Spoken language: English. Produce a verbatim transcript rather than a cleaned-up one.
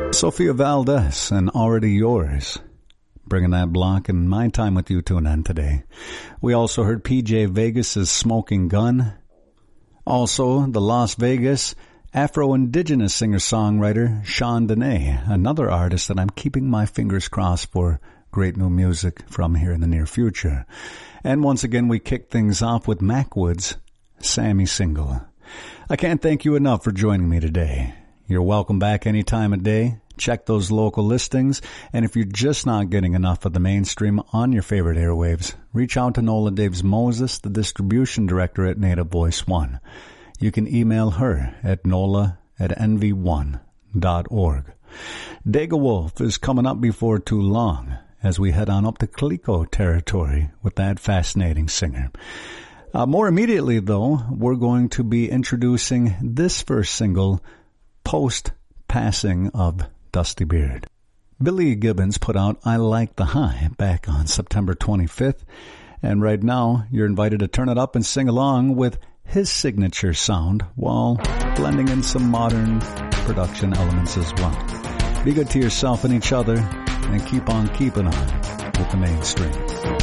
Sophia Valdez and Already Yours, bringing that block and my time with you to an end today. We also heard P J Vegas' Smoking Gun. Also, the Las Vegas Afro-Indigenous singer-songwriter Sean Dene, another artist that I'm keeping my fingers crossed for great new music from here in the near future. And once again, we kick things off with Macwood's Sammy Single. I can't thank you enough for joining me today. You're welcome back any time of day. Check those local listings. And if you're just not getting enough of the mainstream on your favorite airwaves, reach out to Nola Daves Moses, the distribution director at Native Voice One. You can email her at nola at n v one dot org. Dega Wolf is coming up before too long as we head on up to Calico territory with that fascinating singer. Uh, more immediately, though, we're going to be introducing this first single, post-passing of Dusty Beard. Billy Gibbons put out I Like the High back on September twenty-fifth, and right now you're invited to turn it up and sing along with his signature sound while blending in some modern production elements as well. Be good to yourself and each other, and keep on keeping on with the mainstream.